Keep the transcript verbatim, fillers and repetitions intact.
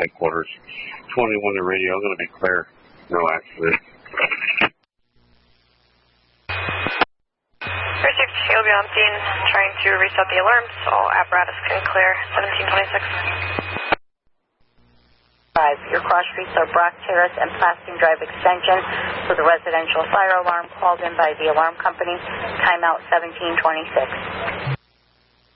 headquarters. twenty-one to radio, going to be clear. No accident. Received, you'll be on scene trying to reset the alarms. All apparatus can clear. seventeen twenty-six. Five. Your cross streets are Brock Terrace and Plasting Drive Extension for the residential fire alarm called in by the alarm company. Timeout seventeen twenty-six.